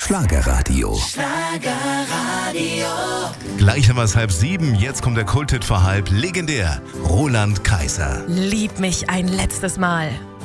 Schlagerradio. Gleich haben wir es 6:30. Jetzt kommt der Kulthit vor halb. Legendär. Roland Kaiser. Lieb mich ein letztes Mal.